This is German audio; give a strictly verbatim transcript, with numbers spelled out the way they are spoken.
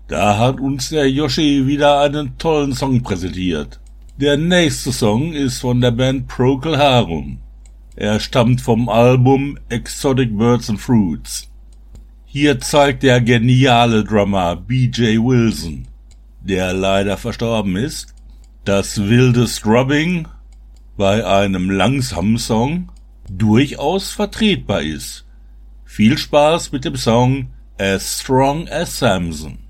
Da hat uns der Yoshi wieder einen tollen Song präsentiert. Der nächste Song ist von der Band Procol Harum. Er stammt vom Album Exotic Birds and Fruits. Hier zeigt der geniale Drummer B J Wilson, der leider verstorben ist, dass wildes Strubbing bei einem langsamen Song durchaus vertretbar ist. Viel Spaß mit dem Song As Strong as Samson.